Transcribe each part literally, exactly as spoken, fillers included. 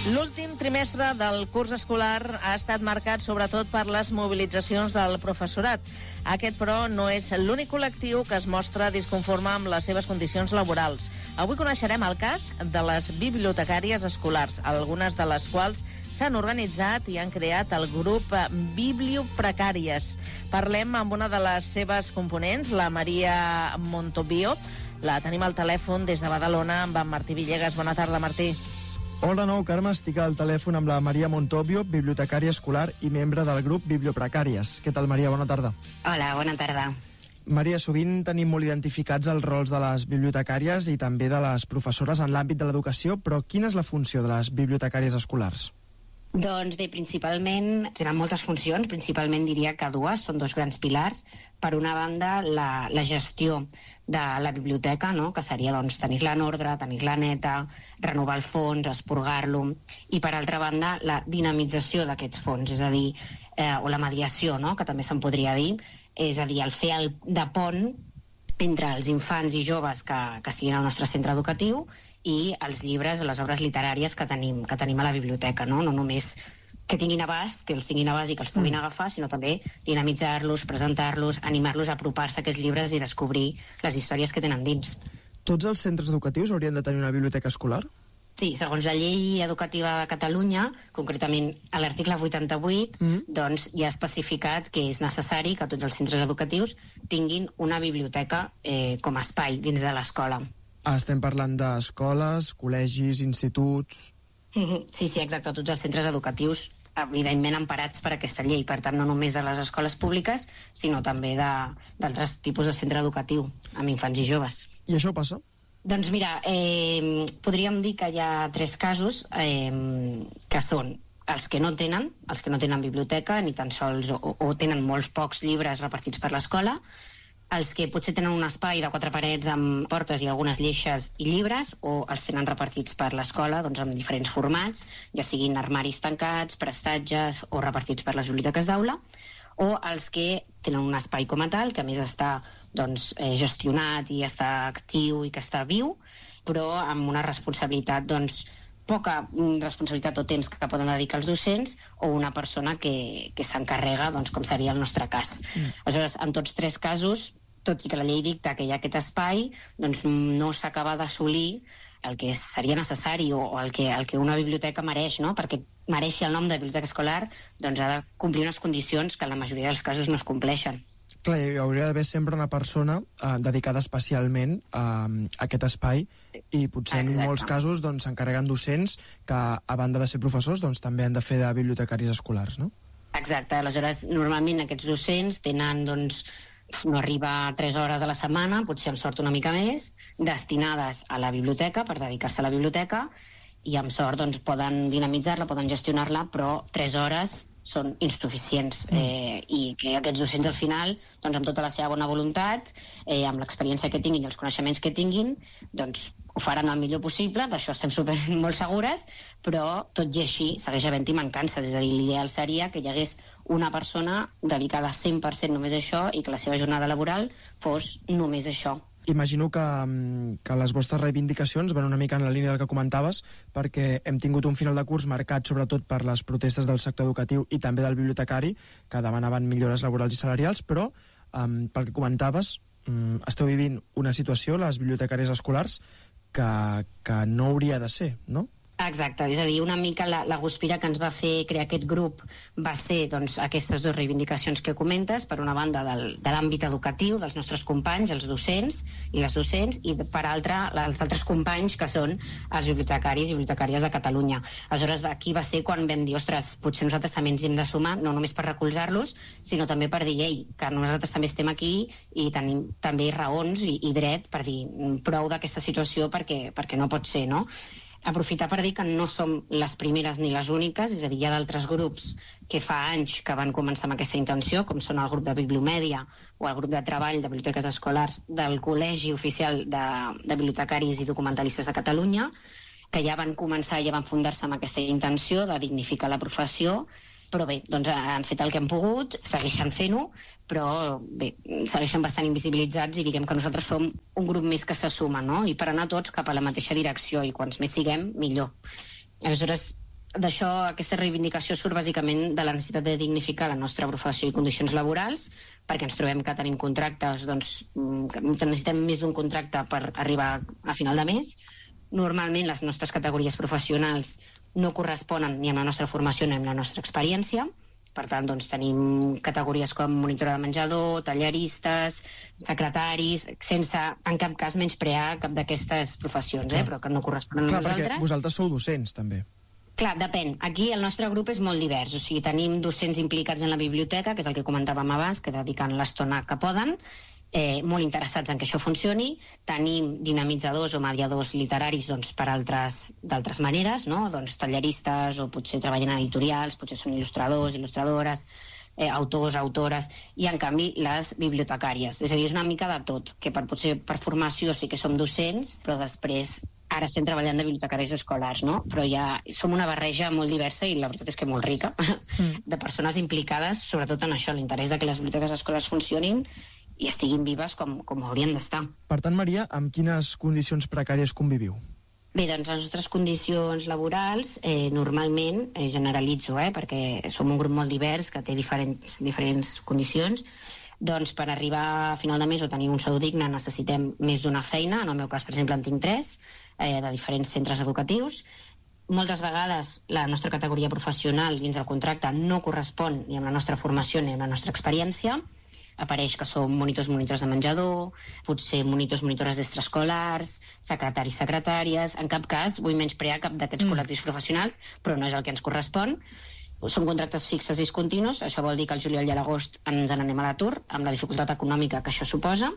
L'últim trimestre del curs escolar ha estat marcat sobretot per les mobilitzacions del professorat. Aquest, però, no és l'únic col·lectiu que es mostra disconforme amb les seves condicions laborals. Avui coneixerem el cas de les bibliotecàries escolars, algunes de les quals s'han organitzat i han creat el grup Biblioprecàries. Parlem amb una de les seves components, la Maria Montobio. La tenim al telèfon des de Badalona amb en Martí Villegas. Bona tarda, Martí. Hola, nou, Carme, estic al telèfon amb la Maria Montobio, bibliotecària escolar i membre del grup Biblioprecàries. Què tal, Maria? Bona tarda. Hola, bona tarda. Maria, sovint tenim molt identificats els rols de les bibliotecàries i també de les professores en l'àmbit de l'educació, però quina és la funció de les bibliotecàries escolars? Doncs bé, principalment tenen moltes funcions, principalment diria que dues, són dos grans pilars. Per una banda, la, la gestió de la biblioteca, no? Que seria doncs, tenir-la en ordre, tenir-la neta, renovar el fons, esporgar-lo, i per altra banda, la dinamització d'aquests fons, és a dir, eh, o la mediació, no? Que també se'n podria dir, és a dir, el fer el de pont entre els infants i joves que, que estiguin al nostre centre educatiu i els llibres, les obres literàries que tenim, que tenim a la biblioteca, no? No només que tinguin abast, que els tinguin abast i que els puguin agafar, sinó també dinamitzar-los, presentar-los, animar-los a apropar-se a aquests llibres i descobrir les històries que tenen dins. Tots els centres educatius haurien de tenir una biblioteca escolar? Sí, segons la llei educativa de Catalunya, concretament a l'article vuitanta-vuit, mm. doncs hi ha especificat que és necessari que tots els centres educatius tinguin una biblioteca eh, com a espai dins de l'escola. Ah, estem parlant d'escoles, col·legis, instituts... Sí, sí, exacte, tots els centres educatius evidentment emparats per aquesta llei, per tant no només de les escoles públiques, sinó també d'altres tipus de centre educatiu amb infants i joves. I això passa? Doncs mira, eh, podríem dir que hi ha tres casos eh, que són els que no tenen, els que no tenen biblioteca, ni tan sols, o, o tenen molts pocs llibres repartits per l'escola, els que potser tenen un espai de quatre parets amb portes i algunes lleixes i llibres, o els tenen repartits per l'escola doncs, en diferents formats, ja siguin armaris tancats, prestatges o repartits per les biblioteques d'aula, o els que tenen un espai com a tal, que a més està doncs, eh, gestionat i està actiu i que està viu, però amb una responsabilitat doncs, poca responsabilitat o temps que poden dedicar els docents o una persona que, que s'encarrega, doncs, com seria el nostre cas. Mm. Aleshores, en tots tres casos, tot i que la llei dicta que hi ha aquest espai, doncs no s'acaba d'assolir el que seria necessari o, o el, que, el que una biblioteca mereix, no? Perquè mereixi el nom de biblioteca escolar, doncs ha de complir unes condicions que en la majoria dels casos no es compleixen. Clar, hi hauria d'haver sempre una persona eh, dedicada especialment a, a aquest espai i potser en Exacte. molts casos doncs, s'encarreguen docents que, a banda de ser professors, doncs, també han de fer de bibliotecaris escolars, no? Exacte, aleshores normalment aquests docents tenen, doncs, no arriba a tres hores a la setmana, potser amb sort una mica més, destinades a la biblioteca, per dedicar-se a la biblioteca, i amb sort doncs, poden dinamitzar-la, poden gestionar-la, però tres hores són insuficients mm. eh, i que aquests docents al final, doncs, amb tota la seva bona voluntat, eh, amb l'experiència que tinguin i els coneixements que tinguin, doncs ho faran el millor possible, d'això estem super molt segures, però tot i així segueix havent-hi mancances, és a dir, l'ideal seria que hi hagués una persona dedicada cent per cent només a això i que la seva jornada laboral fos només això. Imagino que, que les vostres reivindicacions van una mica en la línia del que comentaves, perquè hem tingut un final de curs marcat sobretot per les protestes del sector educatiu i també del bibliotecari, que demanaven millores laborals i salarials, però um, pel que comentaves, um, esteu vivint una situació, les bibliotecàries escolars, que, que no hauria de ser, no? Exacte, és a dir, una mica la, la guspira que ens va fer crear aquest grup va ser doncs, aquestes dues reivindicacions que comentes, per una banda del, de l'àmbit educatiu dels nostres companys, els docents i les docents, i per altra els altres companys que són els bibliotecaris i bibliotecàries de Catalunya. Aleshores aquí va ser quan vam dir, ostres, potser nosaltres també ens hem de sumar, no només per recolzar-los, sinó també per dir, ei, que nosaltres també estem aquí i tenim també raons i, i dret per dir prou d'aquesta situació perquè, perquè no pot ser, no? Aprofitar per dir que no som les primeres ni les úniques, és a dir, hi ha d'altres grups que fa anys que van començar amb aquesta intenció, com són el grup de Bibliomèdia o el grup de treball de biblioteques escolars del Col·legi Oficial de, de Bibliotecaris i Documentalistes de Catalunya, que ja van començar, ja van fundar-se amb aquesta intenció de dignificar la professió, però bé, doncs han fet el que han pogut, segueixen fent-ho, però bé, segueixen bastant invisibilitzats i diguem que nosaltres som un grup més que se suma, no? I per anar tots cap a la mateixa direcció, i quants més siguem, millor. Aleshores, d'això, aquesta reivindicació surt bàsicament de la necessitat de dignificar la nostra professió i condicions laborals, perquè ens trobem que tenim contractes, doncs, que necessitem més d'un contracte per arribar a final de mes. Normalment les nostres categories professionals no corresponen ni amb la nostra formació ni amb la nostra experiència. Per tant, doncs, tenim categories com monitora de menjador, talleristes, secretaris, sense en cap cas menysprear cap d'aquestes professions, eh, però que no corresponen Clar, a nosaltres. Perquè vosaltres sou docents, també. Clar, depèn. Aquí el nostre grup és molt divers, o sigui, tenim docents implicats en la biblioteca, que és el que comentàvem abans, que dediquen l'estona que poden, eh, molt interessats en que això funcioni. Tenim dinamitzadors o mediadors literaris, doncs, per altres d'altres maneres, no? Doncs talleristes, o potser treballen en editorials, potser són il·lustradors, il·lustradores, eh, autors, autores, i en canvi les bibliotecàries. És a dir, és una mica de tot, que per, potser per formació sí que som docents, però després ara estem treballant de bibliotecaris escolars, no? Però ja som una barreja molt diversa i la veritat és que molt rica, mm. de persones implicades, sobretot en això, l'interès de que les biblioteques escolars funcionin i estiguin vives com, com haurien d'estar. Per tant, Maria, amb quines condicions precàries conviviu? Bé, doncs les nostres condicions laborals, eh, normalment, eh, generalitzo, eh, perquè som un grup molt divers que té diferents, diferents condicions, doncs per arribar a final de mes o tenir un sou digne necessitem més d'una feina. En el meu cas, per exemple, en tinc tres, eh, de diferents centres educatius. Moltes vegades la nostra categoria professional dins el contracte no correspon ni amb la nostra formació ni amb la nostra experiència. Apareix que som monitors, monitors de menjador, potser monitors, monitores d'extraescolars, secretaris, secretàries. En cap cas vull menysprear cap d'aquests mm. col·lectius professionals, però no és el que ens correspon. Són contractes fixes discontinus, això vol dir que al juliol i a l'agost ens n'anem a l'atur, amb la dificultat econòmica que això suposa,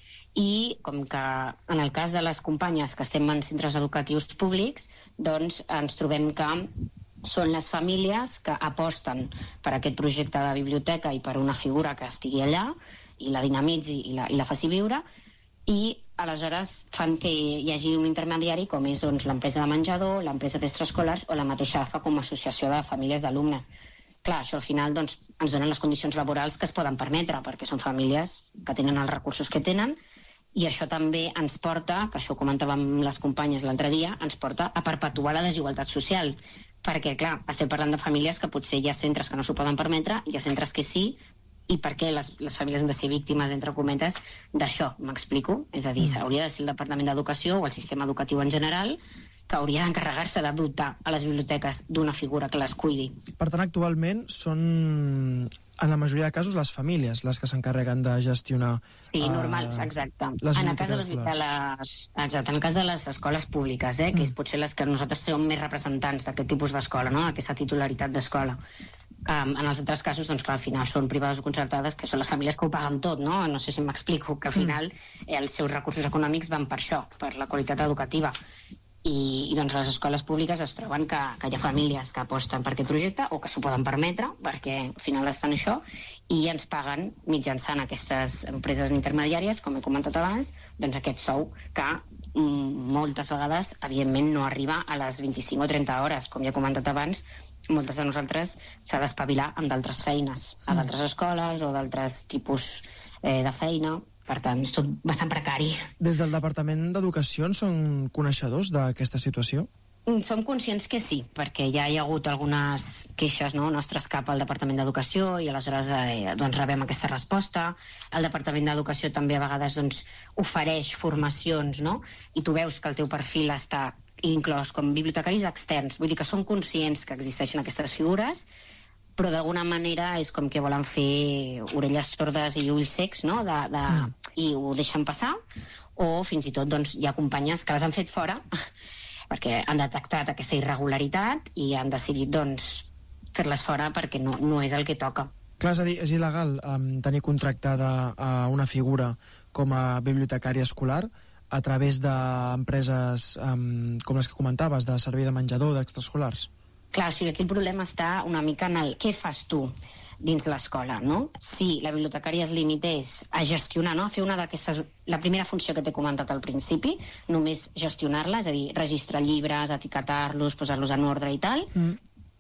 i com que en el cas de les companyes que estem en centres educatius públics, doncs ens trobem que són les famílies que aposten per aquest projecte de biblioteca i per una figura que estigui allà, i la dinamitzi i la, i la faci viure, i aleshores fan que hi hagi un intermediari com és doncs, l'empresa de menjador, l'empresa d'extraescolars o la mateixa A F A com a associació de famílies d'alumnes. Clar, això al final doncs, ens donen les condicions laborals que es poden permetre, perquè són famílies que tenen els recursos que tenen, i això també ens porta, que això ho comentàvem amb les companyes l'altre dia, ens porta a perpetuar la desigualtat social, perquè clar, estem parlant de famílies que potser hi ha centres que no s'ho poden permetre, hi ha centres que sí, i per què les, les famílies han de ser víctimes, entre cometes, d'això, m'explico? És a dir, mm. hauria de ser el Departament d'Educació o el sistema educatiu en general que hauria d'encarregar-se de dotar a les biblioteques d'una figura que les cuidi. Per tant, actualment són, en la majoria de casos, les famílies les que s'encarreguen de gestionar... Sí, uh, normals, exacte. En el cas de les, de les, exacte, en el cas de les escoles públiques, eh, que és potser les que nosaltres som més representants d'aquest tipus d'escola, no? Aquesta titularitat d'escola. Um, en els altres casos, doncs, clar, al final són privades o concertades, que són les famílies que ho paguen tot, no? No sé si m'explico, que al final eh, els seus recursos econòmics van per això, per la qualitat educativa. I, i doncs les escoles públiques es troben que, que hi ha famílies que aposten per aquest projecte o que s'ho poden permetre, perquè al final estan això, i ens paguen mitjançant aquestes empreses intermediàries, com he comentat abans, doncs aquest sou que mm, moltes vegades, evidentment, no arriba a les vint-i-cinc o trenta hores, com ja he comentat abans. Moltes de nosaltres s'ha d'espavilar amb d'altres feines, a d'altres escoles o d'altres tipus eh, de feina. Per tant, és tot bastant precari. Des del Departament d'Educació en són coneixedors d'aquesta situació? Som conscients que sí, perquè ja hi ha hagut algunes queixes, no?, nostres cap al Departament d'Educació i aleshores eh, doncs, rebem aquesta resposta. El Departament d'Educació també a vegades doncs, ofereix formacions, no?, i tu veus que el teu perfil està inclòs com bibliotecaris externs. Vull dir que són conscients que existeixen aquestes figures, però d'alguna manera és com que volen fer orelles sordes i ulls secs, no?, de, de, mm. i ho deixen passar, o fins i tot doncs, hi ha companyes que les han fet fora perquè han detectat aquesta irregularitat i han decidit doncs, fer-les fora perquè no, no és el que toca. Clar, és a dir, és il·legal um, tenir contractada uh, una figura com a bibliotecària escolar a través d'empreses um, com les que comentaves, de servei de menjador, d'extraescolars? Clar, o sigui, aquí el problema està una mica en el què fas tu dins l'escola, no? Si la bibliotecària es limités a gestionar, no?, a fer una d'aquestes... La primera funció que t'he comentat al principi, només gestionar-la, és a dir, registrar llibres, etiquetar-los, posar-los en ordre i tal, mm.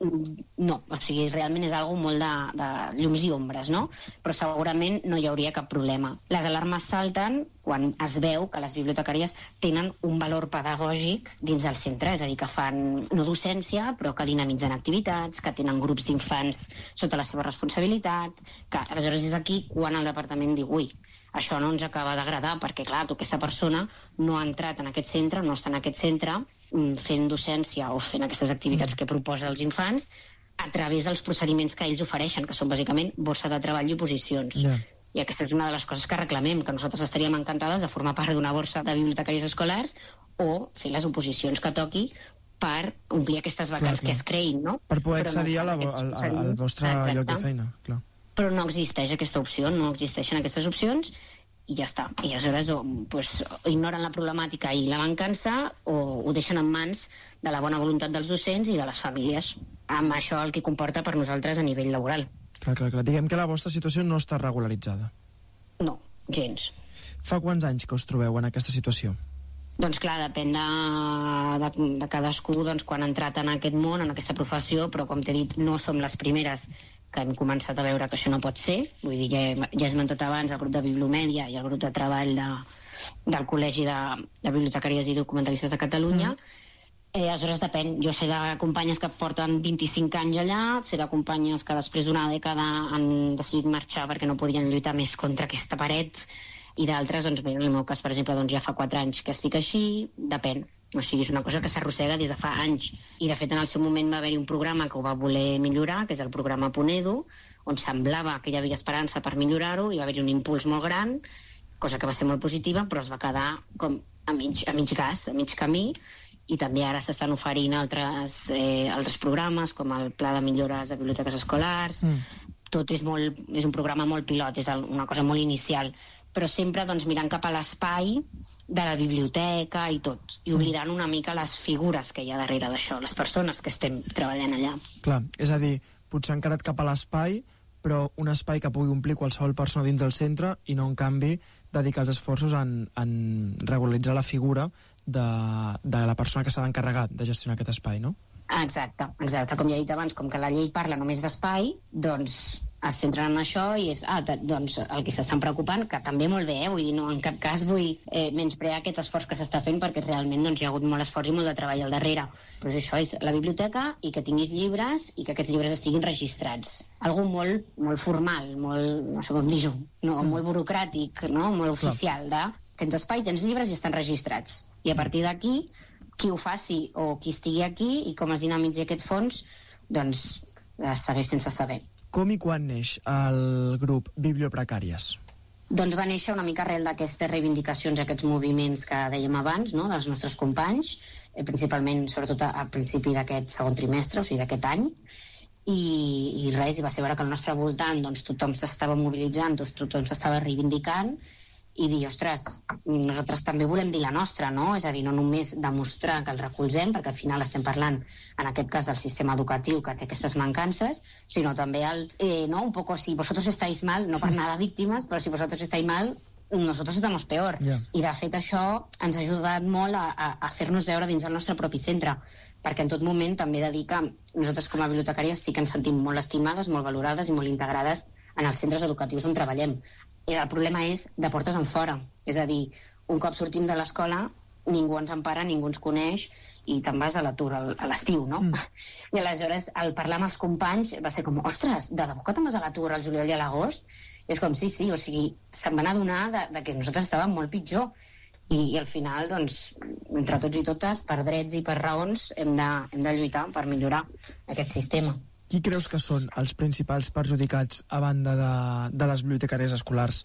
no, o sigui, realment és algo molt de, de llums i ombres, no? Però segurament no hi hauria cap problema. Les alarmes salten quan es veu que les bibliotecàries tenen un valor pedagògic dins del centre, és a dir, que fan no docència, però que dinamitzen activitats, que tenen grups d'infants sota la seva responsabilitat, que aleshores és aquí quan el departament diu, ui, això no ens acaba d'agradar, perquè, clar, tu, aquesta persona no ha entrat en aquest centre, no està en aquest centre fent docència o fent aquestes activitats que proposa als infants a través dels procediments que ells ofereixen, que són bàsicament borsa de treball i oposicions. Yeah. I aquesta és una de les coses que reclamem, que nosaltres estaríem encantades de formar part d'una borsa de bibliotecàries escolars o fer les oposicions que toqui per omplir aquestes vacants clar, clar. que es creïn, no? Per poder accedir no, al, al, al vostre Exacte. lloc de feina, clar. Però no existeix aquesta opció, no existeixen aquestes opcions i ja està. I aleshores o, pues, ignoren la problemàtica i la mancança o ho deixen en mans de la bona voluntat dels docents i de les famílies, amb això el que comporta per nosaltres a nivell laboral. Clar, clar, clar. Diguem que la vostra situació no està regularitzada. No, gens. Fa quants anys que us trobeu en aquesta situació? Doncs clar, depèn de, de, de cadascú doncs, quan ha entrat en aquest món, en aquesta professió, però com t'he dit, no som les primeres que hem començat a veure que això no pot ser. Vull dir, ja, ja he esmentat abans el grup de Bibliomèdia i el grup de treball de, del Col·legi de, de Bibliotecàries i Documentalistes de Catalunya. Mm. Eh, aleshores depèn. Jo sé de companyes que porten vint-i-cinc anys allà, sé de companyes que després d'una dècada han decidit marxar perquè no podien lluitar més contra aquesta paret, i d'altres, doncs bé, en el meu cas, per exemple, doncs ja fa quatre anys que estic així, depèn. O sigui, és una cosa que s'arrossega des de fa anys. I, de fet, en el seu moment va haver-hi un programa que ho va voler millorar, que és el programa Punedo, on semblava que hi havia esperança per millorar-ho, i va haver-hi un impuls molt gran, cosa que va ser molt positiva, però es va quedar com a mig, a mig gas, a mig camí, i també ara s'estan oferint altres, eh, altres programes, com el Pla de Millores de Biblioteques Escolars. Mm. Tot és, molt, és un programa molt pilot, és una cosa molt inicial, però sempre doncs, mirant cap a l'espai de la biblioteca i tot, i oblidant una mica les figures que hi ha darrere d'això, les persones que estem treballant allà. Clar, és a dir, potser han quedat cap a l'espai, però un espai que pugui omplir qualsevol persona dins del centre i no, en canvi, dedicar els esforços en, en regularitzar la figura de, de la persona que s'ha d'encarregar de gestionar aquest espai, no? Exacte, exacte. Com ja he dit abans, com que la llei parla només d'espai, doncs es centren en això i és ah, doncs el que s'estan preocupant, que també molt bé, eh? Vull dir, no, en cap cas vull eh, menysprear aquest esforç que s'està fent, perquè realment doncs, hi ha hagut molt esforç i molt de treball al darrere. Però és això, és la biblioteca i que tinguis llibres i que aquests llibres estiguin registrats. Algo molt, molt formal, molt, no sé com dir-ho, no, mm. molt burocràtic, no? Molt oficial, de tens espai, tens llibres i estan registrats. I a partir d'aquí, qui ho faci o qui estigui aquí i com es dinamitzi aquest fons, doncs es segueix sense saber. Com i quan neix el grup Biblioprecàries? Doncs va néixer una mica arrel d'aquestes reivindicacions, aquests moviments que dèiem abans, no?, dels nostres companys, eh, principalment, sobretot al principi d'aquest segon trimestre, o sigui, d'aquest any, i, i res, i va ser veure que al nostre voltant doncs, tothom s'estava mobilitzant, doncs, tothom s'estava reivindicant, i dir, ostres, nosaltres també volem dir la nostra, no? És a dir, no només demostrar que el recolzem, perquè al final estem parlant, en aquest cas, del sistema educatiu que té aquestes mancances, sinó també el, eh, no? Un poco, si vosotros estáis mal, no per nada víctimes, però si vosotros estáis mal, nosotros estamos peor. Yeah. I, de fet, això ens ha ajudat molt a, a, a fer-nos veure dins el nostre propi centre, perquè en tot moment també he de dir que nosaltres com a bibliotecàries sí que ens sentim molt estimades, molt valorades i molt integrades en els centres educatius on treballem. I el problema és de portes en fora. És a dir, un cop sortim de l'escola, ningú ens empara, ningú ens coneix, i te'n vas a l'atur a l'estiu, no? Mm. I aleshores, al parlar amb els companys, va ser com, ostres, de debò que te'n vas a l'atur al juliol i a l'agost? I és com, sí, sí, o sigui, se'n van adonar de, de que nosaltres estàvem molt pitjor. I, i al final, doncs, entre tots i totes, per drets i per raons, hem de, hem de lluitar per millorar aquest sistema. Qui creus que són els principals perjudicats a banda de, de les bibliotecàries escolars?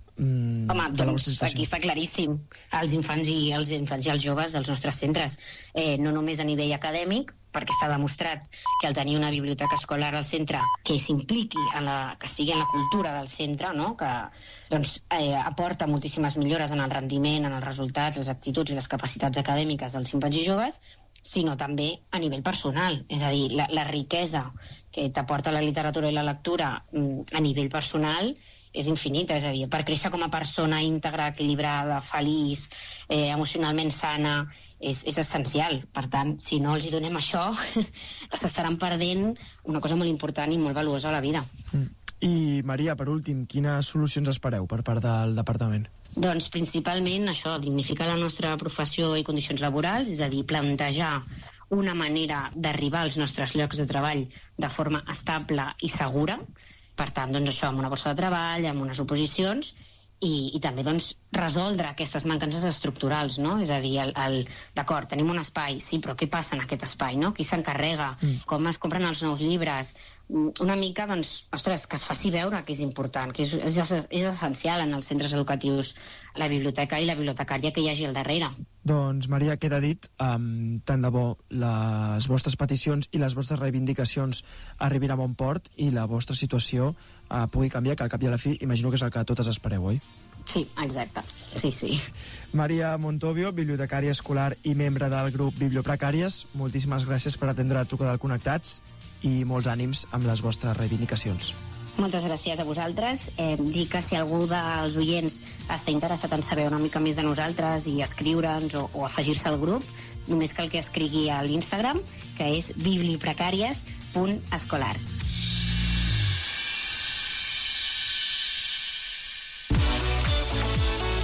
Mm, Home, doncs aquí està claríssim. Els infants i els infants i els joves dels nostres centres. Eh, no només a nivell acadèmic, perquè està demostrat que al tenir una biblioteca escolar al centre que s'impliqui, en la, que estigui en la cultura del centre, no? Que doncs, eh, aporta moltíssimes millores en el rendiment, en els resultats, les aptituds i les capacitats acadèmiques dels infants i joves, sinó també a nivell personal. És a dir, la, la riquesa que t'aporta la literatura i la lectura a nivell personal és infinita, és a dir, per créixer com a persona íntegra, equilibrada, feliç, eh, emocionalment sana, és, és essencial. Per tant, si no els hi donem això, s'estaran perdent una cosa molt important i molt valuosa a la vida. Mm. I, Maria, per últim, quines solucions espereu per part del departament? Doncs principalment això, dignificar la nostra professió i condicions laborals, és a dir, plantejar una manera d'arribar als nostres llocs de treball de forma estable i segura, per tant, doncs això, amb una borsa de treball, amb unes oposicions, i, i també doncs, resoldre aquestes mancances estructurals, no? És a dir, el, el, d'acord, tenim un espai, sí, però què passa en aquest espai, no? Qui s'encarrega? Mm. Com es compren els nous llibres? Una mica, doncs, ostres, que es faci veure que és important, que és, és, és essencial en els centres educatius la biblioteca i la bibliotecària que hi hagi al darrere. Doncs, Maria, queda dit, um, tant de bo les vostres peticions i les vostres reivindicacions arribin a bon port i la vostra situació uh, pugui canviar, que al cap i a la fi imagino que és el que totes espereu, oi? Sí, exacte. Sí, sí. Maria Montovio, bibliotecària escolar i membre del grup Biblioprecàries, moltíssimes gràcies per atendre la trucada del Connectats i molts ànims amb les vostres reivindicacions. Moltes gràcies a vosaltres. Eh, dir que si algú dels oients està interessat en saber una mica més de nosaltres i escriure'ns o, o afegir-se al grup, només cal que escrigui a l'Instagram, que és biblioprecàries punt escolars.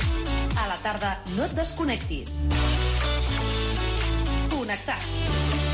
A la tarda no et desconnectis. Connectats.